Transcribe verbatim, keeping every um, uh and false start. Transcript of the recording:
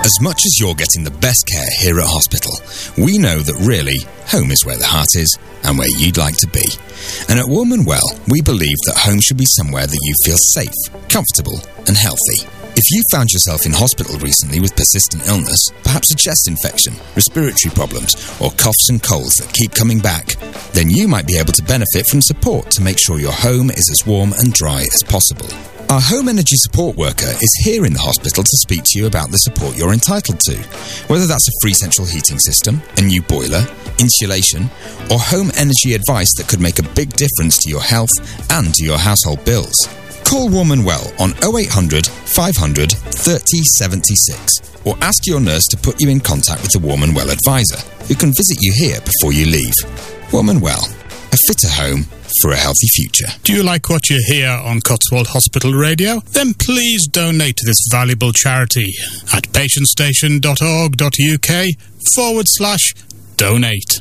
As much as you're getting the best care here at hospital, we know that really, home is where the heart is and where you'd like to be. And at Warm and Well, we believe that home should be somewhere that you feel safe, comfortable and healthy. If you found yourself in hospital recently with persistent illness, perhaps a chest infection, respiratory problems, or coughs and colds that keep coming back, then you might be able to benefit from support to make sure your home is as warm and dry as possible. Our home energy support worker is here in the hospital to speak to you about the support you're entitled to, whether that's a free central heating system, a new boiler, insulation, or home energy advice that could make a big difference to your health and to your household bills. Call Warm and Well on oh eight hundred, five hundred, thirty seventy-six or ask your nurse to put you in contact with the Warm and Well advisor, who can visit you here before you leave. Warm and Well, a fitter home for a healthy future. Do you like what you hear on Cotswold Hospital Radio? Then please donate to this valuable charity at patientstation.org.uk forward slash donate.